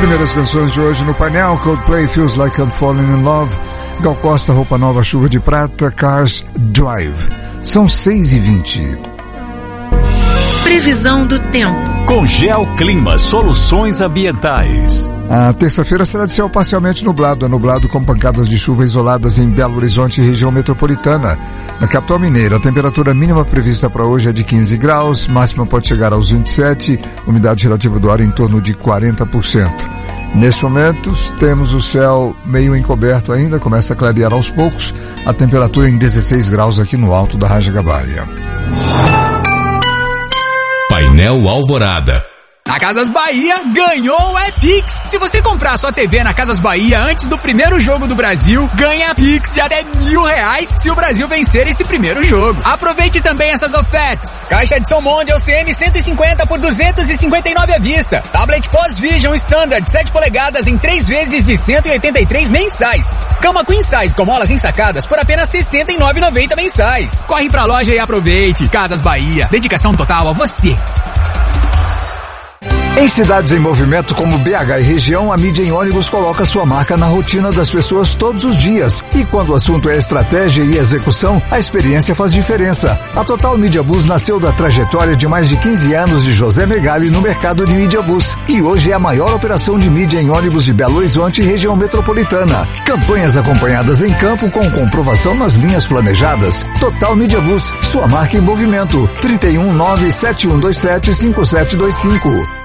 Primeiras canções de hoje no painel: Coldplay, Feels Like I'm Falling in Love, Gal Costa, Roupa Nova, Chuva de Prata, Cars, Drive. São 6h20. Previsão do tempo. Com Geoclima Soluções Ambientais. A terça-feira será de céu parcialmente nublado, com pancadas de chuva isoladas em Belo Horizonte e região metropolitana. Na capital mineira, a temperatura mínima prevista para hoje é de 15 graus, máxima pode chegar aos 27, umidade relativa do ar em torno de 40%. Neste momento, temos o céu meio encoberto ainda, começa a clarear aos poucos, a temperatura em 16 graus aqui no alto da Rajagabalha. Painel Alvorada. A Casas Bahia ganhou o Pix. Se você comprar sua TV na Casas Bahia antes do primeiro jogo do Brasil, ganha Pix de até R$1.000 se o Brasil vencer esse primeiro jogo. Aproveite também essas ofertas. Caixa de som Mondial CM 150 por R$259 à vista. Tablet POS Vision Standard 7 polegadas em 3 vezes de R$183 mensais. Cama Queen Size com molas ensacadas por apenas R$69,90 mensais. Corre pra loja e aproveite. Casas Bahia. Dedicação total a você. Em cidades em movimento como BH e região, a mídia em ônibus coloca sua marca na rotina das pessoas todos os dias. E quando o assunto é estratégia e execução, a experiência faz diferença. A Total Media Bus nasceu da trajetória de mais de 15 anos de José Megali no mercado de mídia bus. E hoje é a maior operação de mídia em ônibus de Belo Horizonte e região metropolitana. Campanhas acompanhadas em campo com comprovação nas linhas planejadas. Total Media Bus, sua marca em movimento. 319-7127-5725.